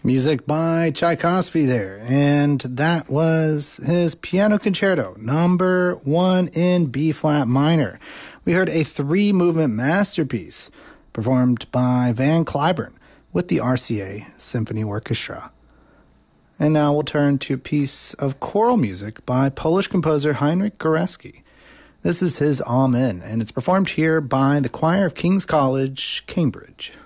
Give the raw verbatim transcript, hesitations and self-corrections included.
Music by Tchaikovsky there, and that was his Piano Concerto, number one in B-flat minor. We heard a three-movement masterpiece performed by Van Cliburn with the R C A Symphony Orchestra. And now we'll turn to a piece of choral music by Polish composer Heinrich Górecki. This is his Amen, and it's performed here by the Choir of King's College, Cambridge.